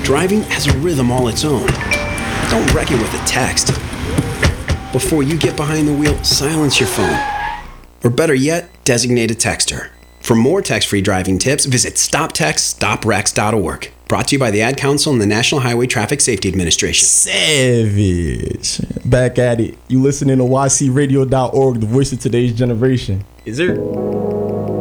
Driving has a rhythm all its own. Don't wreck it with a text. Before you get behind the wheel, silence your phone. Or better yet, designate a texter. For more text-free driving tips, visit stoptextstoprex.org. Brought to you by the Ad Council and the National Highway Traffic Safety Administration. Savage. Back at it. You listening to YCRadio.org, the voice of today's generation. Is there?